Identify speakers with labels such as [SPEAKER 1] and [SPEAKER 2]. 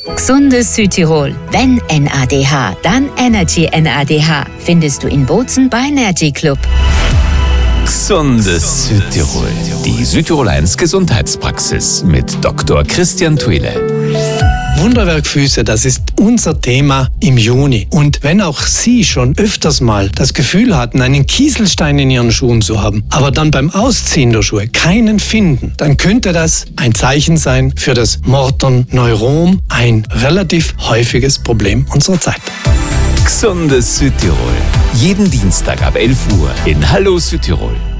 [SPEAKER 1] Gesundes Südtirol. Wenn NADH, dann Energy NADH. Findest du in Bozen bei Energy Club.
[SPEAKER 2] Gesundes Südtirol. Die Südtirol 1 Gesundheitspraxis mit Dr. Christian Thuile.
[SPEAKER 3] Wunderwerkfüße, das ist unser Thema im Juni. Und wenn auch Sie schon öfters mal das Gefühl hatten, einen Kieselstein in Ihren Schuhen zu haben, aber dann beim Ausziehen der Schuhe keinen finden, dann könnte das ein Zeichen sein für das Morton Neurom, ein relativ häufiges Problem unserer Zeit.
[SPEAKER 2] Gesundes Südtirol. Jeden Dienstag ab 11 Uhr in Hallo Südtirol.